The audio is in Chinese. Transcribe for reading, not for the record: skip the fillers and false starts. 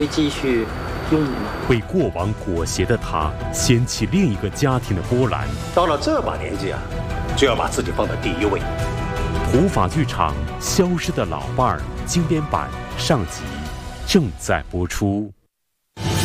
会继续用吗？ 为过往裹挟的他，掀起另一个家庭的波澜。 到了这把年纪啊，就要把自己放在第一位。 普法剧场《消失的老伴儿》经典版上集正在播出。